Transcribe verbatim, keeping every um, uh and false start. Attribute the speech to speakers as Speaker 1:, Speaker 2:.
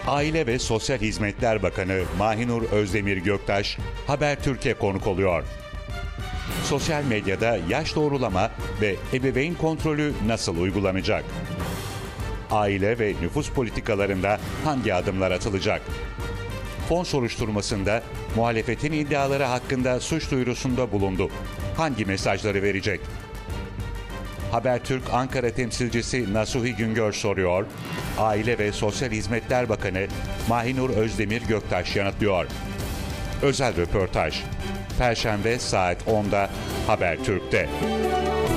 Speaker 1: Aile ve Sosyal Hizmetler Bakanı Mahinur Özdemir Göktaş, Habertürk'e konuk oluyor. Sosyal medyada yaş doğrulama ve ebeveyn kontrolü nasıl uygulanacak? Aile ve nüfus politikalarında hangi adımlar atılacak? Fon soruşturmasında muhalefetin iddiaları hakkında suç duyurusunda bulundu. Hangi mesajları verecek? Habertürk Ankara temsilcisi Nasuhi Güngör soruyor. Aile ve Sosyal Hizmetler Bakanı Mahinur Özdemir Göktaş yanıtlıyor. Özel röportaj. Perşembe saat onda Habertürk'te.